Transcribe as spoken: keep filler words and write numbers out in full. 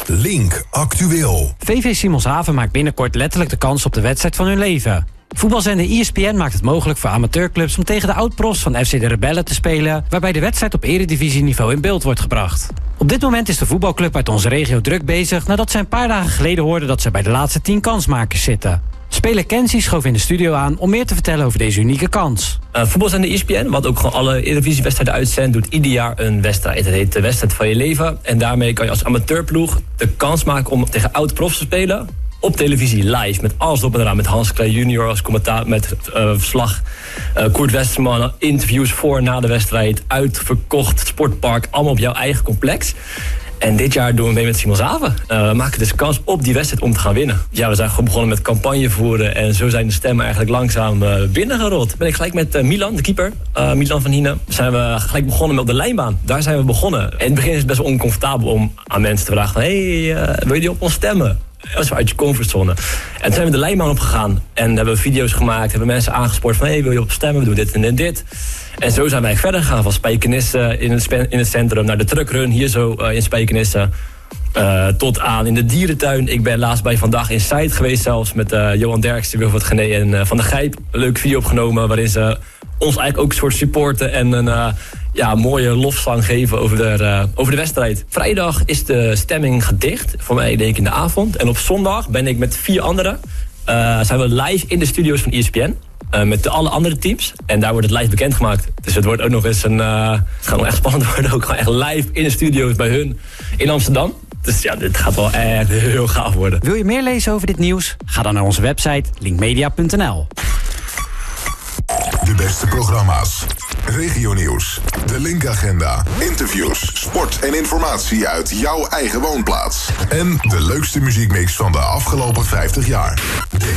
Link Actueel. V V Simonshaven maakt binnenkort letterlijk de kans op de wedstrijd van hun leven. Voetbalzender E S P N maakt het mogelijk voor amateurclubs om tegen de oud-profs van F C de Rebellen te spelen, waarbij de wedstrijd op eredivisieniveau in beeld wordt gebracht. Op dit moment is de voetbalclub uit onze regio druk bezig nadat ze een paar dagen geleden hoorden dat ze bij de laatste tien kansmakers zitten. Speler Kenzie schoof in de studio aan om meer te vertellen over deze unieke kans. Uh, voetbalzender E S P N, wat ook gewoon alle Eredivisiewedstrijden uitzendt, doet ieder jaar een wedstrijd. Het heet de wedstrijd van je leven. En daarmee kan je als amateurploeg de kans maken om tegen oud-profs te spelen. Op televisie, live, met alles op en eraan. Met Hans Klei junior als commentaar, met uh, verslag. Uh, Koert Westerman, interviews voor en na de wedstrijd. Uitverkocht, sportpark, allemaal op jouw eigen complex. En dit jaar doen we mee met Simonshaven. Uh, we maken dus kans op die wedstrijd om te gaan winnen. Ja, we zijn gewoon begonnen met campagne voeren. En zo zijn de stemmen eigenlijk langzaam uh, binnengerold. Ben ik gelijk met uh, Milan, de keeper. Uh, Milan van Hiene. Zijn we gelijk begonnen met op de lijnbaan. Daar zijn we begonnen. In het begin is het best wel oncomfortabel om aan mensen te vragen van, hé, hey, uh, wil je die op ons stemmen? Dat is uit je comfortzone. En toen zijn we de lijnbaan opgegaan. En hebben we video's gemaakt. Hebben mensen aangespoord van, hé, hey, wil je op stemmen? We doen dit en dit en dit. En zo zijn wij verder gegaan. Van Spijkenisse in het, in het centrum naar de truckrun hier zo uh, in Spijkenisse. Uh, tot aan in de dierentuin. Ik ben laatst bij Vandaag Inside geweest zelfs. Met uh, Johan Derksen, Wilfred Gené en uh, Van der Gijp. Een leuke video opgenomen waarin ze ons eigenlijk ook een soort supporten. En een uh, ja, mooie lofzang geven over de, uh, over de wedstrijd. Vrijdag is de stemming gedicht. Voor mij denk ik in de avond. En op zondag ben ik met vier anderen. Uh, zijn we live in de studio's van E S P N. Uh, met de alle andere teams. En daar wordt het live bekendgemaakt. Dus het wordt ook nog eens een... Uh, het gaat nog echt spannend worden. Ook gewoon echt live in de studio's bij hun in Amsterdam. Dus ja, dit gaat wel echt heel gaaf worden. Wil je meer lezen over dit nieuws? Ga dan naar onze website linkmedia punt n l. De beste programma's. Regionieuws. De Link-agenda. Interviews, sport en informatie uit jouw eigen woonplaats. En de leukste muziekmix van de afgelopen vijftig jaar.